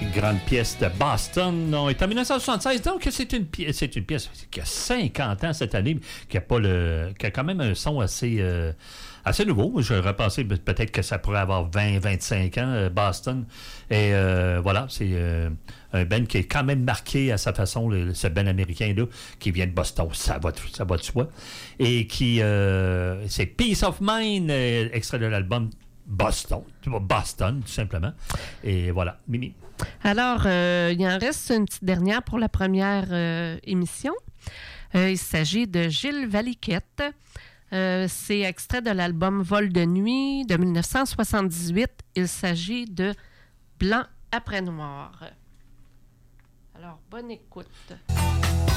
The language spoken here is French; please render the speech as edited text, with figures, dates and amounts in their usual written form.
grande pièce de Boston. On est en 1976, donc c'est une pièce qui a 50 ans cette année, qui a quand même un son assez nouveau. Je repensais peut-être que ça pourrait avoir 20-25 ans, Boston. Et voilà, c'est un band qui est quand même marqué à sa façon, ce band américain-là, qui vient de Boston, ça va de soi. Et qui, c'est Peace of Mind, extrait de l'album Boston, tout simplement. Et voilà, Mimi. Alors, il en reste une petite dernière pour la première émission. Il s'agit de Gilles Valiquette. C'est extrait de l'album Vol de nuit de 1978. Il s'agit de Blanc après noir. Alors, bonne écoute.